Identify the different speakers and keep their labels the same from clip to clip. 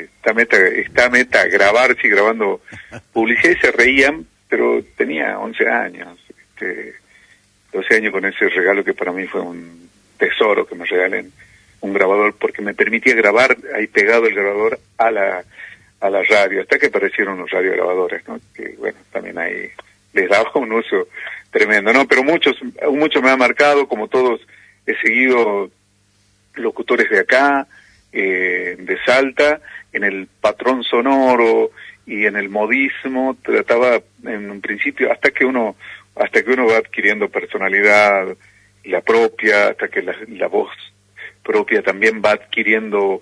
Speaker 1: está meta grabar, sí, grabando publicidad, y se reían, pero tenía 11 años, 12 años con ese regalo que para mí fue un tesoro, que me regalen un grabador, porque me permitía grabar ahí pegado el grabador a la radio, hasta que aparecieron los radiograbadores, ¿no? Que bueno, también ahí les daba un uso tremendo, ¿no? Pero mucho me ha marcado, como todos he seguido locutores de acá, de Salta, en el patrón sonoro y en el modismo. Trataba en un principio, hasta que uno va adquiriendo personalidad, la propia, hasta que la voz propia también va adquiriendo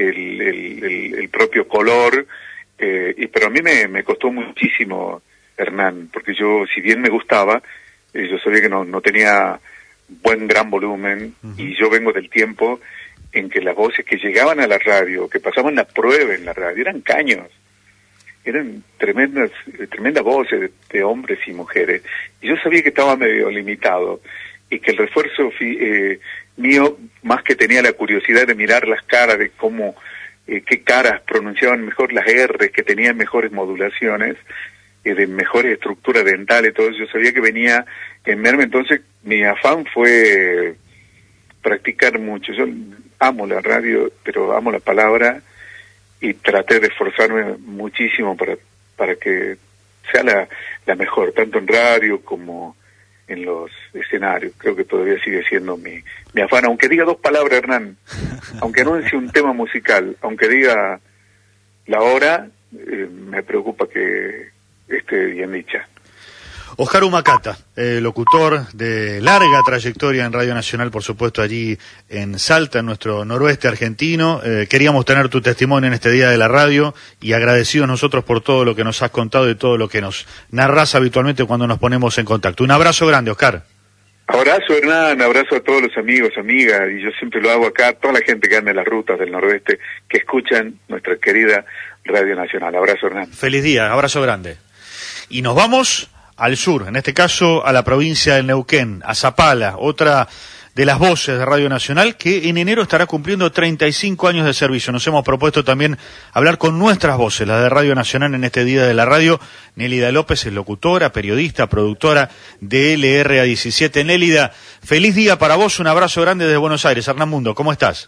Speaker 1: el propio color, pero a mí me costó muchísimo, Hernán, porque yo, si bien me gustaba, yo sabía que no tenía gran volumen, y yo vengo del tiempo en que las voces que llegaban a la radio, que pasaban la prueba en la radio, eran caños, eran tremendas voces de hombres y mujeres, y yo sabía que estaba medio limitado, y que el refuerzo mío, más que tenía la curiosidad de mirar las caras, de cómo, qué caras pronunciaban mejor las R's, que tenían mejores modulaciones, de mejores estructuras dentales, todo eso, yo sabía que venía en merme. Entonces mi afán fue practicar mucho. Yo amo la radio, pero amo la palabra, y traté de esforzarme muchísimo para que sea la mejor, tanto en radio como en los escenarios. Creo que todavía sigue siendo mi afán, aunque diga dos palabras, Hernán, aunque anuncie un tema musical, aunque diga la hora, me preocupa que esté bien dicha.
Speaker 2: Oscar Humacata, locutor de larga trayectoria en Radio Nacional, por supuesto, allí en Salta, en nuestro noroeste argentino. Queríamos tener tu testimonio en este Día de la Radio, y agradecidos nosotros por todo lo que nos has contado y todo lo que nos narras habitualmente cuando nos ponemos en contacto. Un abrazo grande, Oscar.
Speaker 1: Abrazo, Hernán, abrazo a todos los amigos, amigas, y yo siempre lo hago acá, toda la gente que anda en las rutas del noroeste, que escuchan nuestra querida Radio Nacional. Abrazo, Hernán.
Speaker 2: Feliz día, abrazo grande. Y nos vamos al sur, en este caso a la provincia del Neuquén, a Zapala, otra de las voces de Radio Nacional, que en enero estará cumpliendo 35 años de servicio. Nos hemos propuesto también hablar con nuestras voces, las de Radio Nacional, en este Día de la Radio. Nélida López es locutora, periodista, productora de LRA17. Nélida, feliz día para vos, un abrazo grande desde Buenos Aires. Hernán Mundo, ¿cómo estás?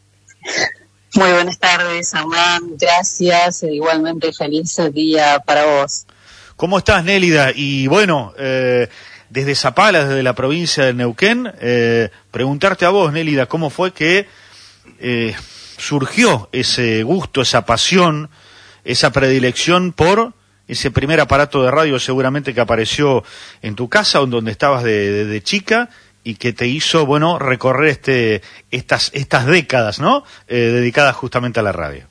Speaker 3: Muy buenas tardes, Hernán, gracias, igualmente feliz día para vos.
Speaker 2: ¿Cómo estás, Nélida? Y bueno, desde Zapala, desde la provincia de Neuquén, preguntarte a vos, Nélida, ¿cómo fue que surgió ese gusto, esa pasión, esa predilección por ese primer aparato de radio seguramente que apareció en tu casa, donde estabas de chica, y que te hizo, bueno, recorrer estas décadas, ¿no? Dedicadas justamente a la radio.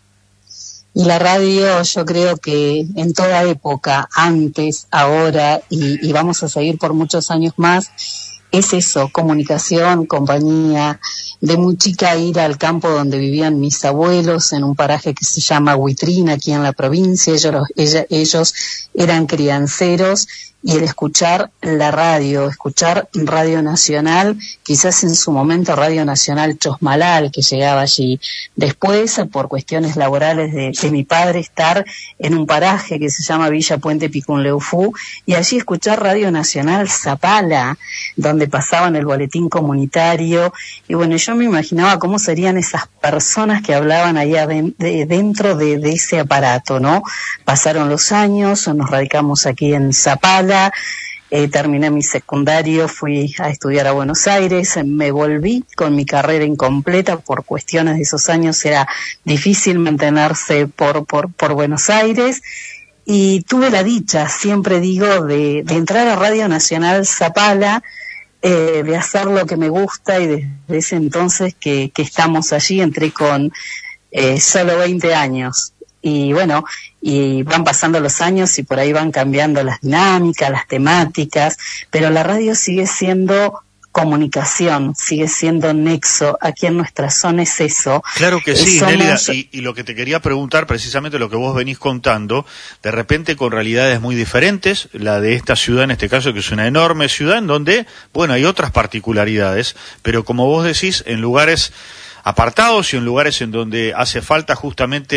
Speaker 3: Y la radio, yo creo que en toda época, antes, ahora y vamos a seguir por muchos años más, es eso, comunicación, compañía. De muy chica ir al campo donde vivían mis abuelos, en un paraje que se llama Huitrina, aquí en la provincia. Ellos eran crianceros, y el escuchar la radio, escuchar Radio Nacional, quizás en su momento Radio Nacional Chosmalal, que llegaba allí. Después, por cuestiones laborales de mi padre, estar en un paraje que se llama Villa Puente Picunleufú, y allí escuchar Radio Nacional Zapala, donde pasaban el boletín comunitario. Y bueno, yo me imaginaba cómo serían esas personas que hablaban allá dentro de ese aparato, ¿no? Pasaron los años, nos radicamos aquí en Zapala. Terminé mi secundario, fui a estudiar a Buenos Aires, me volví con mi carrera incompleta por cuestiones de esos años, era difícil mantenerse por Buenos Aires, y tuve la dicha, siempre digo, de entrar a Radio Nacional Zapala, de hacer lo que me gusta, y desde ese entonces que estamos allí, entré con solo 20 años. Y bueno, y van pasando los años y por ahí van cambiando las dinámicas, las temáticas, pero la radio sigue siendo comunicación, sigue siendo nexo. Aquí en nuestra zona es eso.
Speaker 2: Claro que sí, Nélida, y lo que te quería preguntar, precisamente lo que vos venís contando, de repente con realidades muy diferentes, la de esta ciudad en este caso, que es una enorme ciudad en donde, bueno, hay otras particularidades, pero como vos decís, en lugares apartados y en lugares en donde hace falta justamente